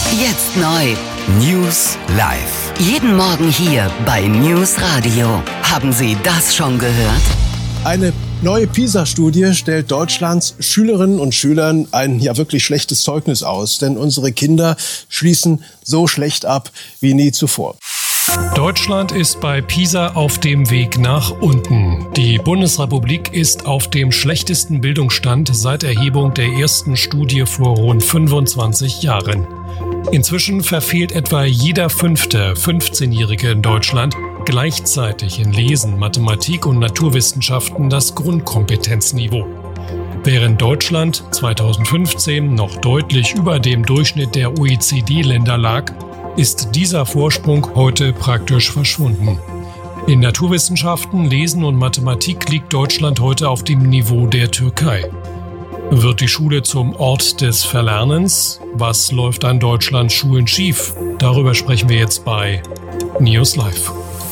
Jetzt neu. News live. Jeden Morgen hier bei News Radio. Haben Sie das schon gehört? Eine neue PISA-Studie stellt Deutschlands Schülerinnen und Schülern ein ja wirklich schlechtes Zeugnis aus. Denn unsere Kinder schließen so schlecht ab wie nie zuvor. Deutschland ist bei PISA auf dem Weg nach unten. Die Bundesrepublik ist auf dem schlechtesten Bildungsstand seit Erhebung der ersten Studie vor rund 25 Jahren. Inzwischen verfehlt etwa jeder fünfte 15-Jährige in Deutschland gleichzeitig in Lesen, Mathematik und Naturwissenschaften das Grundkompetenzniveau. Während Deutschland 2015 noch deutlich über dem Durchschnitt der OECD-Länder lag, ist dieser Vorsprung heute praktisch verschwunden. In Naturwissenschaften, Lesen und Mathematik liegt Deutschland heute auf dem Niveau der Türkei. Wird die Schule zum Ort des Verlernens? Was läuft an Deutschlands Schulen schief? Darüber sprechen wir jetzt bei News Live.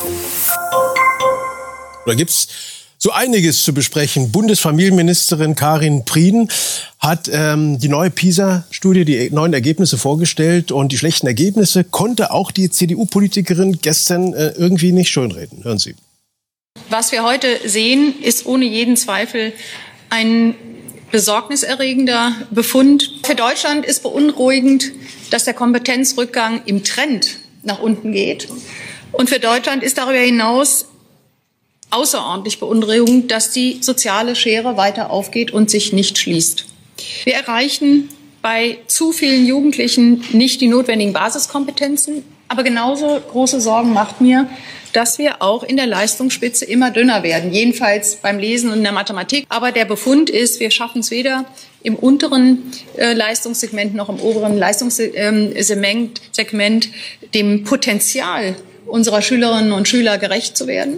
Da gibt's so einiges zu besprechen. Bundesfamilienministerin Karin Prien hat die neue PISA-Studie, die neuen Ergebnisse vorgestellt. Und die schlechten Ergebnisse konnte auch die CDU-Politikerin gestern irgendwie nicht schönreden. Hören Sie. Was wir heute sehen, ist ohne jeden Zweifel ein besorgniserregender Befund. Für Deutschland ist beunruhigend, dass der Kompetenzrückgang im Trend nach unten geht. Und für Deutschland ist darüber hinaus außerordentlich beunruhigend, dass die soziale Schere weiter aufgeht und sich nicht schließt. Wir erreichen bei zu vielen Jugendlichen nicht die notwendigen Basiskompetenzen. Aber genauso große Sorgen macht mir, dass wir auch in der Leistungsspitze immer dünner werden, jedenfalls beim Lesen und in der Mathematik. Aber der Befund ist, wir schaffen es weder im unteren Leistungssegment noch im oberen Leistungssegment, dem Potenzial unserer Schülerinnen und Schüler gerecht zu werden.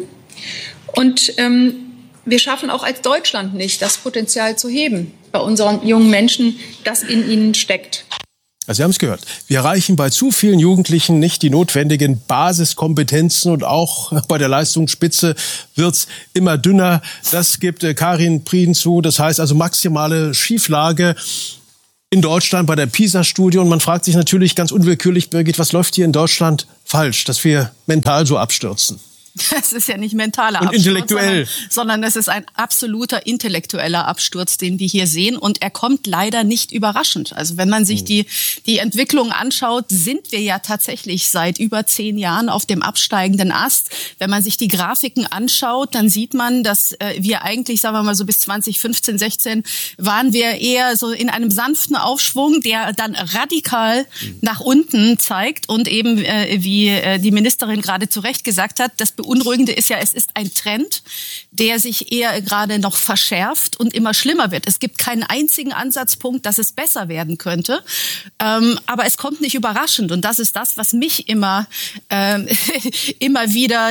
Und wir schaffen auch als Deutschland nicht, das Potenzial zu heben bei unseren jungen Menschen, das in ihnen steckt. Also Sie haben es gehört. Wir erreichen bei zu vielen Jugendlichen nicht die notwendigen Basiskompetenzen und auch bei der Leistungsspitze wird's immer dünner. Das gibt Karin Prien zu. Das heißt also maximale Schieflage in Deutschland bei der PISA-Studie. Und man fragt sich natürlich ganz unwillkürlich, Birgit, was läuft hier in Deutschland falsch, dass wir mental so abstürzen? Es ist ja nicht mentaler und Absturz, intellektuell, sondern es ist ein absoluter intellektueller Absturz, den wir hier sehen. Und er kommt leider nicht überraschend. Also wenn man sich die Entwicklung anschaut, sind wir ja tatsächlich seit über 10 Jahren auf dem absteigenden Ast. Wenn man sich die Grafiken anschaut, dann sieht man, dass wir eigentlich, sagen wir mal so bis 2015, 16 waren wir eher so in einem sanften Aufschwung, der dann radikal nach unten zeigt. Und eben, wie die Ministerin gerade zu Recht gesagt hat, das Beunruhigende ist ja, es ist ein Trend, der sich eher gerade noch verschärft und immer schlimmer wird. Es gibt keinen einzigen Ansatzpunkt, dass es besser werden könnte. Aber es kommt nicht überraschend. Und das ist das, was mich immer wieder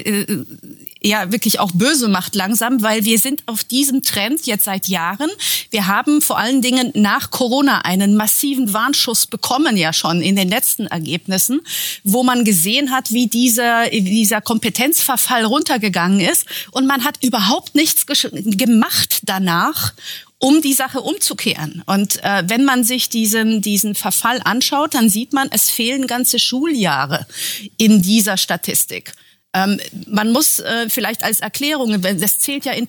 ja wirklich auch böse macht langsam, weil wir sind auf diesem Trend jetzt seit Jahren. Wir haben vor allen Dingen nach Corona einen massiven Warnschuss bekommen, ja schon in den letzten Ergebnissen, wo man gesehen hat, wie dieser Kompetenzverfall runtergegangen ist. Und man hat überhaupt nichts gemacht danach, um die Sache umzukehren. Und wenn man sich diesen Verfall anschaut, dann sieht man, es fehlen ganze Schuljahre in dieser Statistik. Man muss vielleicht als Erklärung, das zählt ja in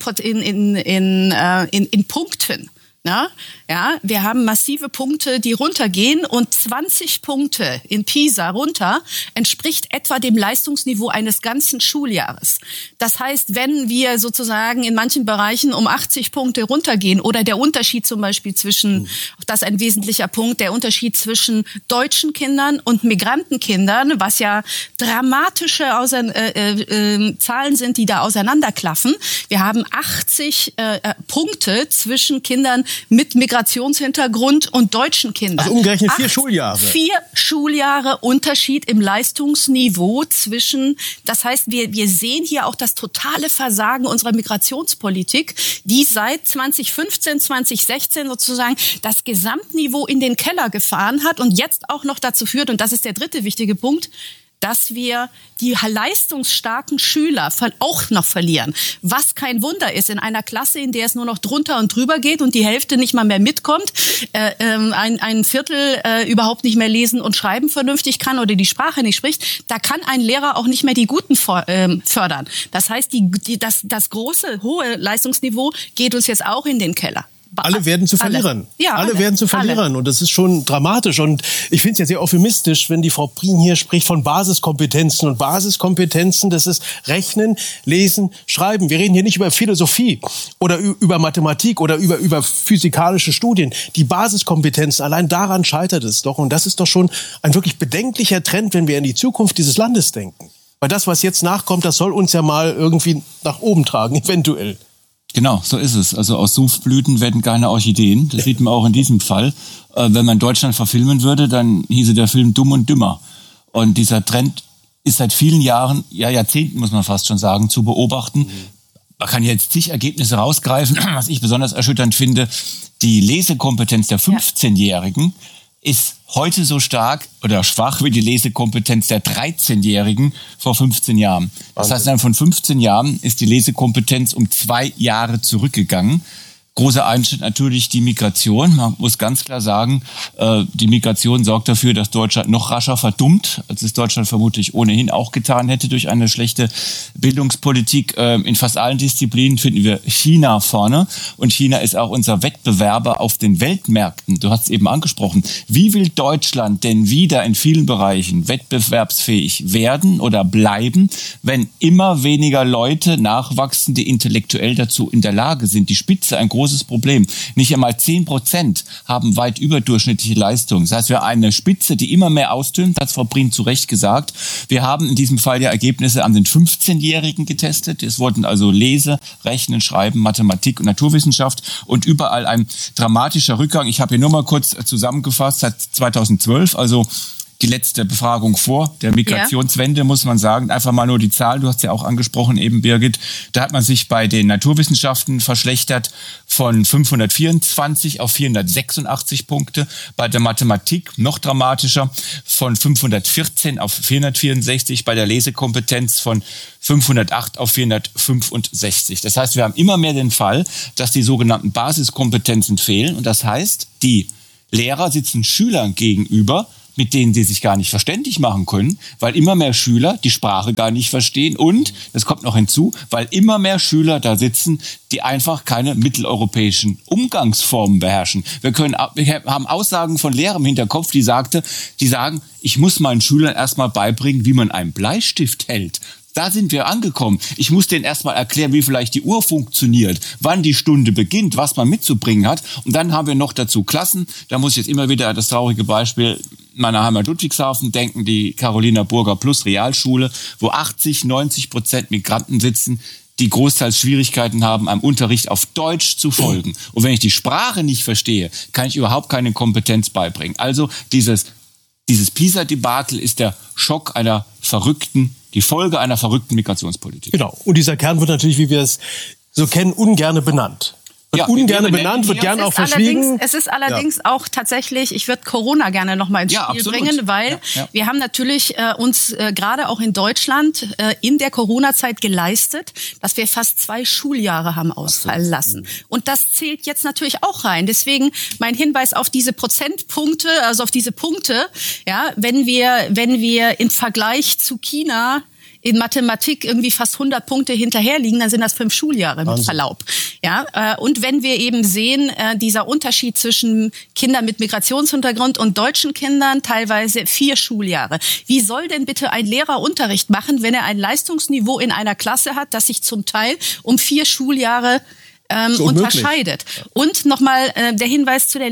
Punkten. Ja, wir haben massive Punkte, die runtergehen, und 20 Punkte in PISA runter entspricht etwa dem Leistungsniveau eines ganzen Schuljahres. Das heißt, wenn wir sozusagen in manchen Bereichen um 80 Punkte runtergehen oder der Unterschied zum Beispiel zwischen, auch das ist ein wesentlicher Punkt, der Unterschied zwischen deutschen Kindern und Migrantenkindern, was ja dramatische Zahlen sind, die da auseinanderklaffen. Wir haben 80 Punkte zwischen Kindern mit Migrationshintergrund und deutschen Kindern. Also umgerechnet 4 Schuljahre. 4 Schuljahre Unterschied im Leistungsniveau zwischen, das heißt, wir sehen hier auch das totale Versagen unserer Migrationspolitik, die seit 2015, 2016 sozusagen das Gesamtniveau in den Keller gefahren hat und jetzt auch noch dazu führt, und das ist der dritte wichtige Punkt, dass wir die leistungsstarken Schüler auch noch verlieren. Was kein Wunder ist, in einer Klasse, in der es nur noch drunter und drüber geht und die Hälfte nicht mal mehr mitkommt, ein Viertel überhaupt nicht mehr lesen und schreiben vernünftig kann oder die Sprache nicht spricht, da kann ein Lehrer auch nicht mehr die Guten fördern. Das heißt, das große, hohe Leistungsniveau geht uns jetzt auch in den Keller. Alle werden zu Verlierern. Ja, alle werden zu Verlierern. Und das ist schon dramatisch. Und ich finde es ja sehr euphemistisch, wenn die Frau Prien hier spricht von Basiskompetenzen. Und Basiskompetenzen, das ist Rechnen, Lesen, Schreiben. Wir reden hier nicht über Philosophie oder über Mathematik oder über physikalische Studien. Die Basiskompetenzen, allein daran scheitert es doch. Und das ist doch schon ein wirklich bedenklicher Trend, wenn wir in die Zukunft dieses Landes denken. Weil das, was jetzt nachkommt, das soll uns ja mal irgendwie nach oben tragen, eventuell. Genau, so ist es. Also aus Sumpfblüten werden keine Orchideen. Das sieht man auch in diesem Fall. Wenn man Deutschland verfilmen würde, dann hieße der Film Dumm und Dümmer. Und dieser Trend ist seit vielen Jahren, ja Jahrzehnten muss man fast schon sagen, zu beobachten. Man kann jetzt zig Ergebnisse rausgreifen. Was ich besonders erschütternd finde, die Lesekompetenz der 15-Jährigen ist heute so stark oder schwach wie die Lesekompetenz der 13-Jährigen vor 15 Jahren. Das heißt, dann von 15 Jahren ist die Lesekompetenz um 2 Jahre zurückgegangen. Großer Einschnitt natürlich die Migration. Man muss ganz klar sagen, die Migration sorgt dafür, dass Deutschland noch rascher verdummt, als es Deutschland vermutlich ohnehin auch getan hätte durch eine schlechte Bildungspolitik. In fast allen Disziplinen finden wir China vorne. Und China ist auch unser Wettbewerber auf den Weltmärkten. Du hast es eben angesprochen. Wie will Deutschland denn wieder in vielen Bereichen wettbewerbsfähig werden oder bleiben, wenn immer weniger Leute nachwachsen, die intellektuell dazu in der Lage sind? Die Spitze, ein großes Problem. Nicht einmal 10% haben weit überdurchschnittliche Leistungen. Das heißt, wir haben eine Spitze, die immer mehr ausdünnt, hat Frau Prien zu Recht gesagt. Wir haben in diesem Fall ja Ergebnisse an den 15-Jährigen getestet. Es wurden also Lese, Rechnen, Schreiben, Mathematik und Naturwissenschaft und überall ein dramatischer Rückgang. Ich habe hier nur mal kurz zusammengefasst, seit 2012, also die letzte Befragung vor der Migrationswende, muss man sagen. Einfach mal nur die Zahl, du hast ja auch angesprochen eben, Birgit. Da hat man sich bei den Naturwissenschaften verschlechtert von 524 auf 486 Punkte. Bei der Mathematik noch dramatischer, von 514 auf 464. Bei der Lesekompetenz von 508 auf 465. Das heißt, wir haben immer mehr den Fall, dass die sogenannten Basiskompetenzen fehlen. Und das heißt, die Lehrer sitzen Schülern gegenüber, mit denen sie sich gar nicht verständlich machen können, weil immer mehr Schüler die Sprache gar nicht verstehen und, das kommt noch hinzu, weil immer mehr Schüler da sitzen, die einfach keine mitteleuropäischen Umgangsformen beherrschen. Wir haben Aussagen von Lehrern im Hinterkopf, die sagen, ich muss meinen Schülern erstmal beibringen, wie man einen Bleistift hält. Da sind wir angekommen. Ich muss denen erstmal erklären, wie vielleicht die Uhr funktioniert, wann die Stunde beginnt, was man mitzubringen hat. Und dann haben wir noch dazu Klassen. Da muss ich jetzt immer wieder das traurige Beispiel meiner Heimat Ludwigshafen denken, die Carolina Burger Plus Realschule, wo 80-90% Migranten sitzen, die großteils Schwierigkeiten haben, einem Unterricht auf Deutsch zu folgen. Und wenn ich die Sprache nicht verstehe, kann ich überhaupt keine Kompetenz beibringen. Also dieses PISA-Debakel ist der Schock die Folge einer verrückten Migrationspolitik. Genau. Und dieser Kern wird natürlich, wie wir es so kennen, ungerne benannt. Wird ungerne benannt, wird gerne auch verschwiegen. Es ist allerdings auch tatsächlich, ich würde Corona gerne noch mal ins Spiel bringen, weil wir haben natürlich uns gerade auch in Deutschland in der Corona-Zeit geleistet, dass wir fast 2 Schuljahre haben ausfallen lassen. Und das zählt jetzt natürlich auch rein. Deswegen mein Hinweis auf diese Prozentpunkte, also auf diese Punkte, ja, wenn wir im Vergleich zu China in Mathematik irgendwie fast 100 Punkte hinterherliegen, dann sind das 5 Schuljahre mit Verlaub. Ja, und wenn wir eben sehen, dieser Unterschied zwischen Kindern mit Migrationshintergrund und deutschen Kindern, teilweise 4 Schuljahre. Wie soll denn bitte ein Lehrer Unterricht machen, wenn er ein Leistungsniveau in einer Klasse hat, das sich zum Teil um 4 Schuljahre unterscheidet? Und nochmal der Hinweis zu der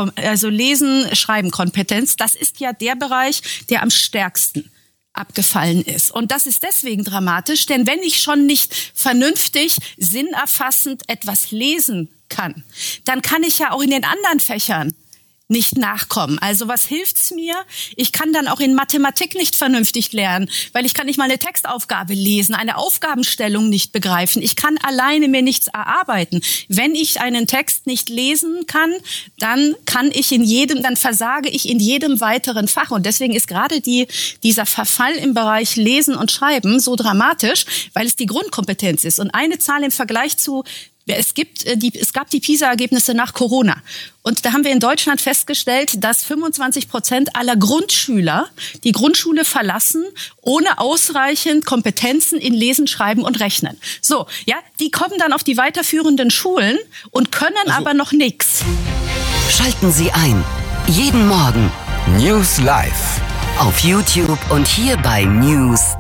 Lesen-Schreiben-Kompetenz. Das ist ja der Bereich, der am stärksten abgefallen ist. Und das ist deswegen dramatisch, denn wenn ich schon nicht vernünftig, sinnerfassend etwas lesen kann, dann kann ich ja auch in den anderen Fächern nicht nachkommen. Also was hilft's mir? Ich kann dann auch in Mathematik nicht vernünftig lernen, weil ich kann nicht mal eine Textaufgabe lesen, eine Aufgabenstellung nicht begreifen. Ich kann alleine mir nichts erarbeiten. Wenn ich einen Text nicht lesen kann, dann versage ich in jedem weiteren Fach. Und deswegen ist gerade dieser Verfall im Bereich Lesen und Schreiben so dramatisch, weil es die Grundkompetenz ist. Und eine Zahl im Vergleich zu es gab die PISA-Ergebnisse nach Corona. Und da haben wir in Deutschland festgestellt, dass 25% aller Grundschüler die Grundschule verlassen, ohne ausreichend Kompetenzen in Lesen, Schreiben und Rechnen. So, ja, die kommen dann auf die weiterführenden Schulen und können aber noch nichts. Schalten Sie ein. Jeden Morgen. News Live. Auf YouTube und hier bei News